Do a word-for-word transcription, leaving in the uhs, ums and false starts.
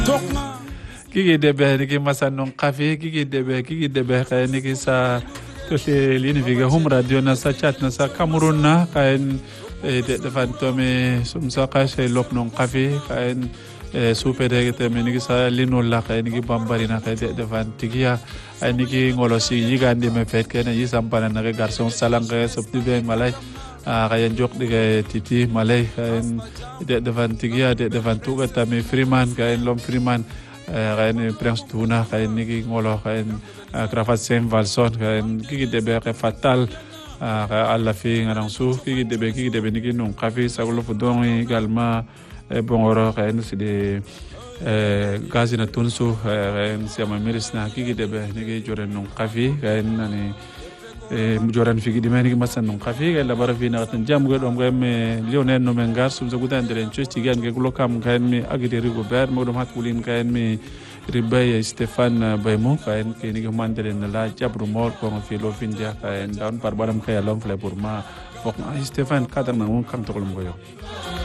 kiki debe niki masanong kafe kiki debe kiki debe kaya niki sa tole lini viga hum radio na sa chat na sa Cameroon na kaya de de fantome sumsa kashe lok nong kafe kaya super de teme niki sa lino la kaya niki bambari na kaya de de fantigia ay niki ngolosi yigandi me fet kaya na yisampana na kaya garson salang kaya subtibe malay kaya jok de titi malay kaya de de fantigia de de fantuga tame Freeman kaya lom Freeman kaya Prince Tuna kaya niki ngolo kaya Krafat Saint Valson kaya kiki debe kaya fatal kaya alla fi ngarang su kiki debe kiki debe niki nung kafi sagulo fudong galma bongoro kaya nisi de gazi na tunsu kaya nisi ama miris na kiki debe niki joren nung kafi kaya nani joran fi gidi meni masan nung kafi kaya labara fi na katan jam gado mga me Lionel Nomengar sumsa gudan deren chos tigan kaya kulokam kaya mi agide rigo ber modom hat kulin kaya mi ribay Stefan Baymo kaya kini kuman deren nala jabru mol ko fi lo findia kaya down parbaram kaya lom fle burma fok Stefan kadang nang kang tokolom koyo